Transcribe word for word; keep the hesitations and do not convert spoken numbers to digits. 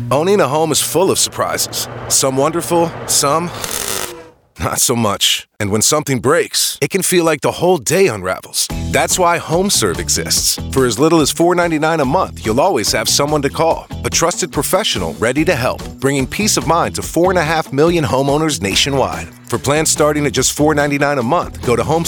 Owning a home is full of surprises. Some wonderful, some not so much. And when something breaks, it can feel like the whole day unravels. That's why HomeServe exists. For as little as four dollars and ninety-nine cents a month, you'll always have someone to call. A trusted professional ready to help, bringing peace of mind to four point five million homeowners nationwide. For plans starting at just four dollars and ninety-nine cents a month, go to home